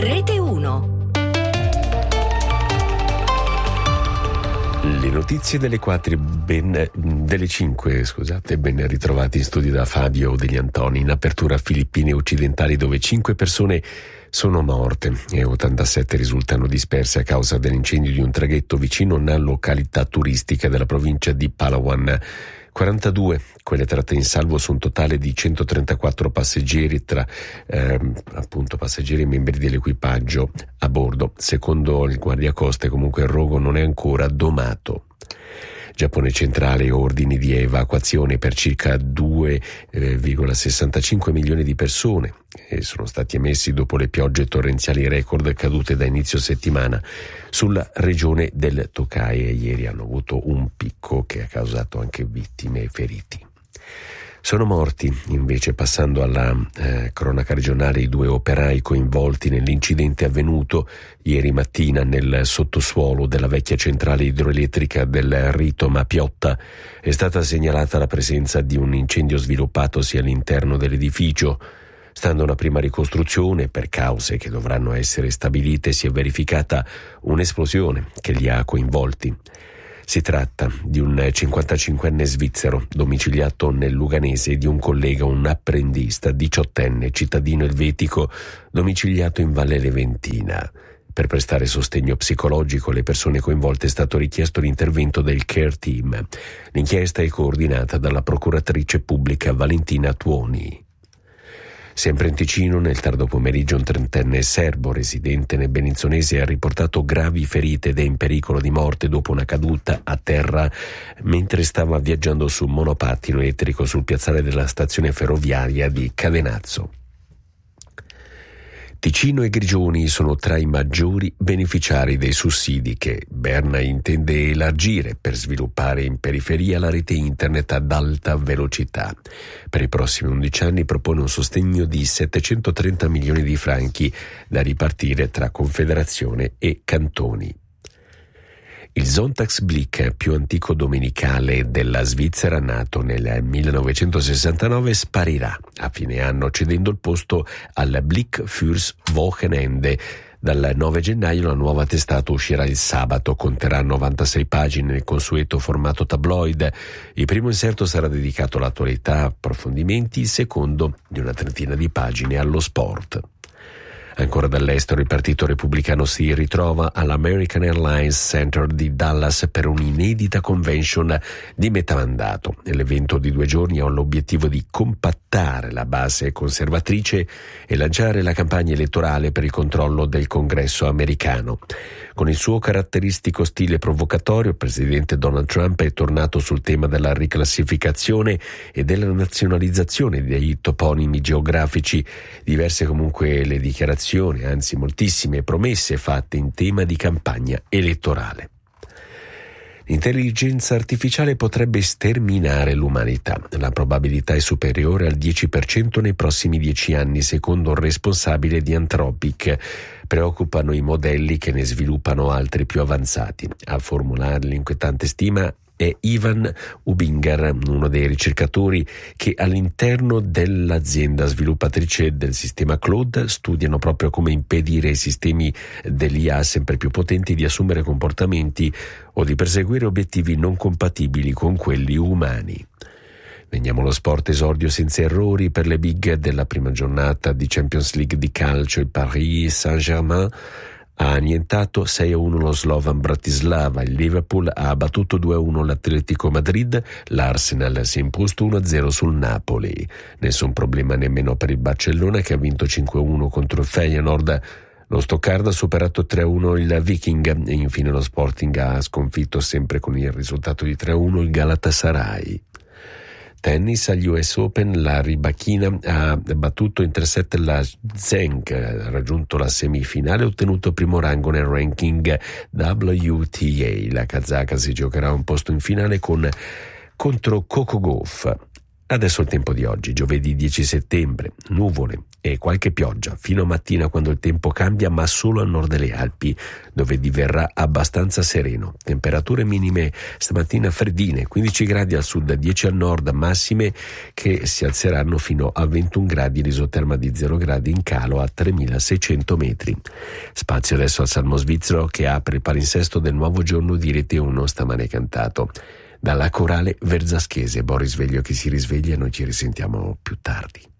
Rete 1. Le notizie delle 5, scusate, ben ritrovati in studio da Fabio Degli Antoni. In apertura Filippine occidentali, dove 5 persone sono morte e 87 risultano disperse a causa dell'incendio di un traghetto vicino a una località turistica della provincia di Palawan. 42 quelle tratte in salvo su un totale di 134 passeggeri, tra appunto passeggeri e membri dell'equipaggio a bordo. Secondo il guardiacoste, comunque, il rogo non è ancora domato. Giappone centrale, ordini di evacuazione per circa 2,65 milioni di persone sono stati emessi dopo le piogge torrenziali record cadute da inizio settimana sulla regione del Tokai, e ieri hanno avuto un picco che ha causato anche vittime e feriti. Sono morti, invece, passando alla cronaca regionale, i 2 operai coinvolti nell'incidente avvenuto ieri mattina nel sottosuolo della vecchia centrale idroelettrica del Rito Mapiotta. È stata segnalata la presenza di un incendio sviluppatosi all'interno dell'edificio. Stando a una prima ricostruzione, per cause che dovranno essere stabilite, si è verificata un'esplosione che li ha coinvolti. Si tratta di un 55enne svizzero domiciliato nel Luganese e di un collega, un apprendista 18enne cittadino elvetico domiciliato in Valle Leventina. Per prestare sostegno psicologico alle persone coinvolte è stato richiesto l'intervento del Care Team. L'inchiesta è coordinata dalla procuratrice pubblica Valentina Tuoni. Sempre in Ticino, nel tardo pomeriggio, un 30enne serbo residente nel Benizzonese ha riportato gravi ferite ed è in pericolo di morte dopo una caduta a terra mentre stava viaggiando su un monopattino elettrico sul piazzale della stazione ferroviaria di Cadenazzo. Ticino e Grigioni sono tra i maggiori beneficiari dei sussidi che Berna intende elargire per sviluppare in periferia la rete internet ad alta velocità. Per i prossimi 11 anni propone un sostegno di 730 milioni di franchi da ripartire tra Confederazione e cantoni. Il Sonntagsblick, più antico domenicale della Svizzera, nato nel 1969, sparirà a fine anno, cedendo il posto al Blick fürs Wochenende. Dal 9 gennaio la nuova testata uscirà il sabato, conterrà 96 pagine nel consueto formato tabloid. Il primo inserto sarà dedicato all'attualità, approfondimenti, il secondo di una trentina di pagine allo sport. Ancora dall'estero, il Partito Repubblicano si ritrova all'American Airlines Center di Dallas per un'inedita convention di metà mandato. L'evento di 2 giorni ha l'obiettivo di compattare la base conservatrice e lanciare la campagna elettorale per il controllo del Congresso americano. Con il suo caratteristico stile provocatorio, il presidente Donald Trump è tornato sul tema della riclassificazione e della nazionalizzazione dei toponimi geografici. Diverse comunque le dichiarazioni, anzi moltissime promesse fatte in tema di campagna elettorale. L'intelligenza artificiale potrebbe sterminare l'umanità. La probabilità è superiore al 10% nei prossimi 10 anni, secondo un responsabile di Anthropic. Preoccupano i modelli che ne sviluppano altri più avanzati. A formulare l'inquietante stima è Ivan Ubinger, uno dei ricercatori che all'interno dell'azienda sviluppatrice del sistema Claude studiano proprio come impedire ai sistemi dell'IA sempre più potenti di assumere comportamenti o di perseguire obiettivi non compatibili con quelli umani. Veniamo allo sport. Esordio senza errori per le big della prima giornata di Champions League di calcio. Il Paris Saint-Germain ha annientato 6-1 lo Slovan Bratislava, il Liverpool ha battuto 2-1 l'Atletico Madrid, l'Arsenal si è imposto 1-0 sul Napoli. Nessun problema nemmeno per il Barcellona, che ha vinto 5-1 contro il Feyenoord. Lo Stoccarda ha superato 3-1 il Viking e infine lo Sporting ha sconfitto, sempre con il risultato di 3-1, il Galatasaray. Tennis agli US Open, la Rybakina ha battuto in 3-7 la Zeng, ha raggiunto la semifinale e ottenuto primo rango nel ranking WTA. La kazaka si giocherà un posto in finale contro Coco Gauff. Adesso il tempo di oggi, giovedì 10 settembre, nuvole e qualche pioggia fino a mattina quando il tempo cambia, ma solo a nord delle Alpi, dove diverrà abbastanza sereno. Temperature minime stamattina freddine, 15 gradi al sud, 10 al nord, massime che si alzeranno fino a 21 gradi, l'isoterma di 0 gradi in calo a 3600 metri. Spazio adesso al Salmo svizzero che apre il palinsesto del nuovo giorno di Rete 1 stamane cantato. Dalla corale verzaschese, Boris Veglio che si risveglia e noi ci risentiamo più tardi.